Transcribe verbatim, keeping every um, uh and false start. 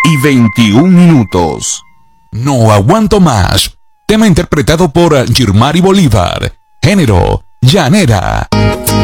y veintiún minutos. No aguanto más. Tema interpretado por Girmari Bolívar. Género, llanera.